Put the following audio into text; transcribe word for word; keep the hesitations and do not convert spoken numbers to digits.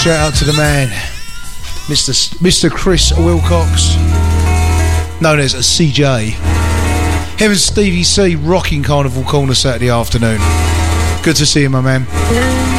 shout out to the man, Mister S- Mister Chris Wilcox, known as a C J. Him and Stevie C rocking Carnival Corner Saturday afternoon. Good to see you, my man.